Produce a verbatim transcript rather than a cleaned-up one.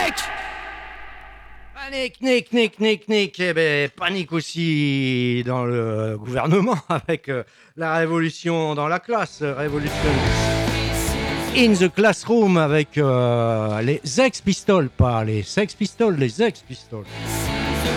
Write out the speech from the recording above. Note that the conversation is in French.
Panique. Panique, nique, nique, nique, nique. Eh ben, panique aussi dans le gouvernement avec euh, la révolution dans la classe. Révolution in the classroom avec euh, les ex-pistoles, pas les sex-pistoles, les ex-pistoles.